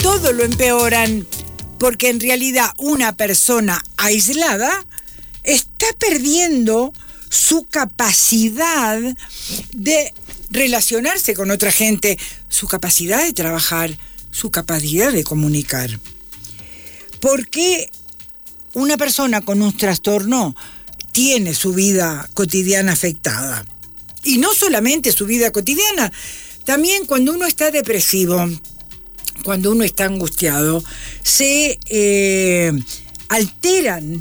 todo lo empeoran, porque en realidad una persona aislada está perdiendo su capacidad de relacionarse con otra gente, su capacidad de trabajar, su capacidad de comunicar. Porque una persona con un trastorno tiene su vida cotidiana afectada. Y no solamente su vida cotidiana, también cuando uno está depresivo, cuando uno está angustiado, se alteran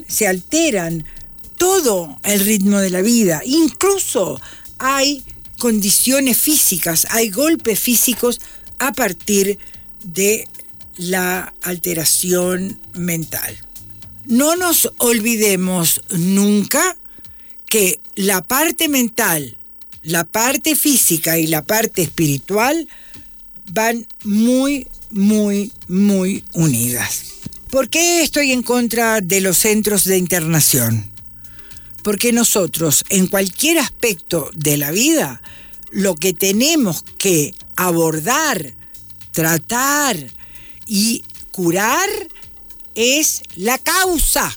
todo el ritmo de la vida. Incluso hay condiciones físicas, hay golpes físicos a partir de la alteración mental. No nos olvidemos nunca que la parte mental, la parte física y la parte espiritual van muy, muy, muy unidas. ¿Por qué estoy en contra de los centros de internación? Porque nosotros, en cualquier aspecto de la vida, lo que tenemos que abordar, tratar y curar es la causa.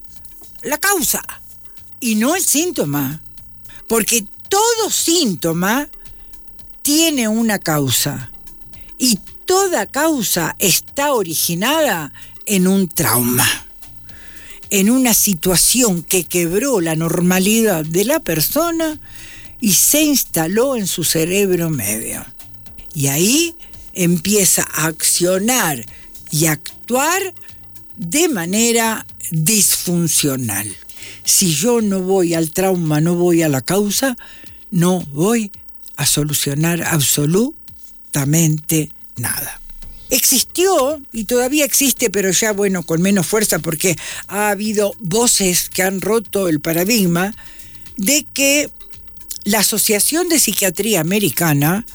La causa. Y no el síntoma. Porque todo síntoma tiene una causa. Y toda causa está originada en un trauma, en una situación que quebró la normalidad de la persona y se instaló en su cerebro medio. Y ahí empieza a accionar y actuar de manera disfuncional. Si yo no voy al trauma, no voy a la causa, no voy a solucionar absolutamente nada. Existió y todavía existe, pero ya con menos fuerza, porque ha habido voces que han roto el paradigma de que la Asociación de Psiquiatría Americana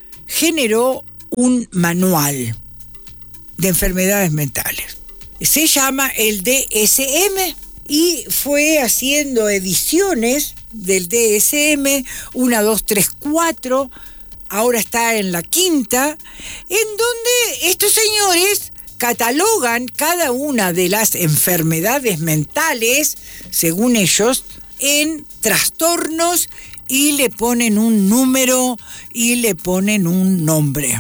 generó un manual de enfermedades mentales. Se llama el DSM y fue haciendo ediciones del DSM 1, 2, 3, 4. Ahora está en la 5ª, en donde estos señores catalogan cada una de las enfermedades mentales, según ellos, en trastornos y le ponen un número y le ponen un nombre.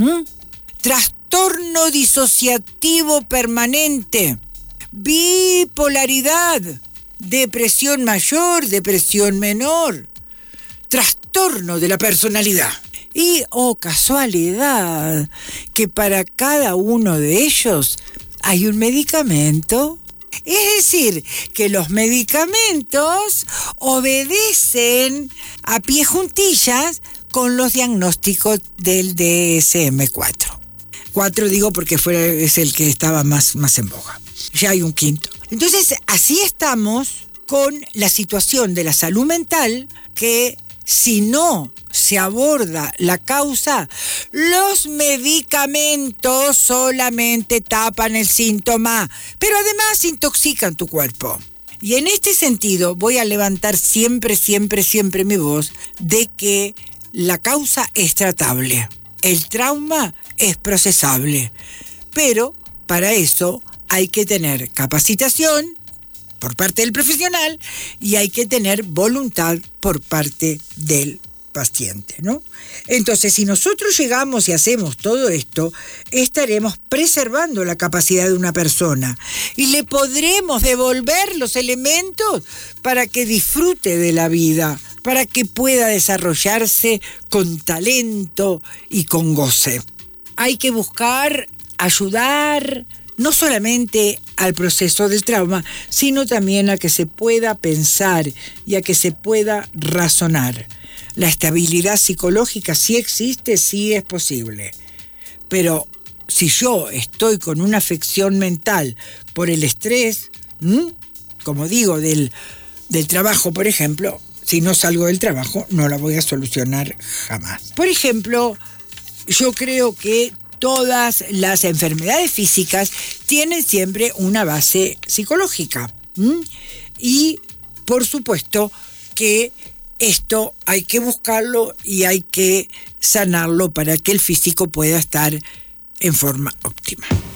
Trastorno disociativo permanente, bipolaridad, depresión mayor, depresión menor, trastorno de la personalidad. Y, casualidad, que para cada uno de ellos hay un medicamento. Es decir, que los medicamentos obedecen a pie juntillas con los diagnósticos del DSM-4. 4 digo porque es el que estaba más en boga. Ya hay un 5º. Entonces, así estamos con la situación de la salud mental, que si no se aborda la causa, los medicamentos solamente tapan el síntoma, pero además intoxican tu cuerpo. Y en este sentido voy a levantar siempre mi voz de que la causa es tratable, el trauma es procesable, pero para eso hay que tener capacitación por parte del profesional y hay que tener voluntad por parte del paciente, ¿no? Entonces, si nosotros llegamos y hacemos todo esto, estaremos preservando la capacidad de una persona y le podremos devolver los elementos para que disfrute de la vida, para que pueda desarrollarse con talento y con goce. Hay que buscar ayudar no solamente al proceso del trauma, sino también a que se pueda pensar y a que se pueda razonar. La estabilidad psicológica sí existe, sí es posible. Pero si yo estoy con una afección mental por el estrés, como digo, del trabajo, por ejemplo, si no salgo del trabajo, no la voy a solucionar jamás. Por ejemplo, yo creo que todas las enfermedades físicas tienen siempre una base psicológica. Y, por supuesto, que esto hay que buscarlo y hay que sanarlo para que el físico pueda estar en forma óptima.